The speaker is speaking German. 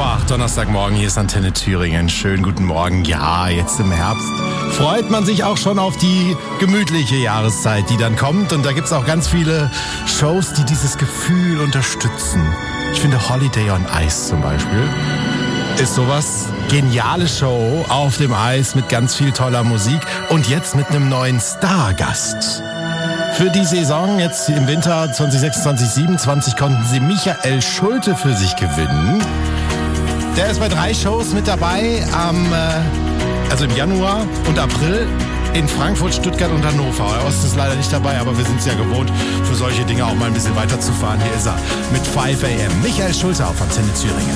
8:05, Donnerstagmorgen, hier ist Antenne Thüringen. Schönen guten Morgen. Ja, jetzt im Herbst freut man sich auch schon auf die gemütliche Jahreszeit, die dann kommt. Und da gibt es auch ganz viele Shows, die dieses Gefühl unterstützen. Ich finde Holiday on Ice zum Beispiel ist sowas. Geniale Show auf dem Eis mit ganz viel toller Musik und jetzt mit einem neuen Stargast. Für die Saison jetzt im Winter 2026/27 konnten sie Michael Schulte für sich gewinnen. Der ist bei 3 Shows mit dabei, also im Januar und April in Frankfurt, Stuttgart und Hannover. Euer Ost ist leider nicht dabei, aber wir sind es ja gewohnt, für solche Dinge auch mal ein bisschen weiterzufahren. Hier ist er mit 5 AM. Michael Schulte auf Antenne Thüringen.